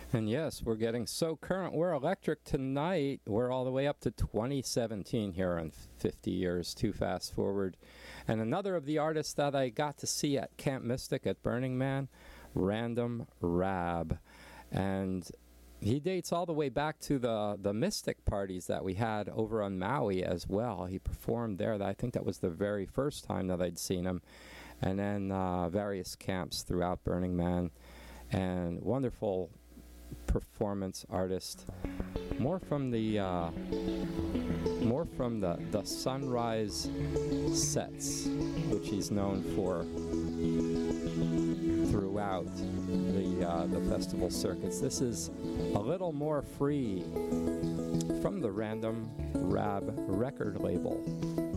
And yes, we're getting so current. We're electric tonight. We're all the way up to 2017 here in 50 years, too fast forward. And another of the artists that I got to see at Camp Mystic at Burning Man, Random Rab. And he dates all the way back to the Mystic parties that we had over on Maui as well. He performed there. I think that was the very first time that I'd seen him. And then various camps throughout Burning Man. And wonderful performance artist, more from the sunrise sets, which he's known for throughout the festival circuits. This is a little more free from the Random Rab record label.